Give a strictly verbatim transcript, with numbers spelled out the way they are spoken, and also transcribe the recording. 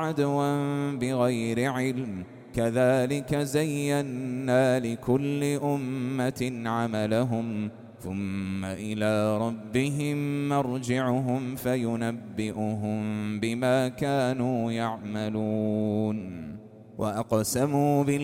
عدوا بغير علم كذلك زينا لكل أمة عملهم ثم إلى ربهم مرجعهم فينبئهم بما كانوا يعملون. وأقسموا بالله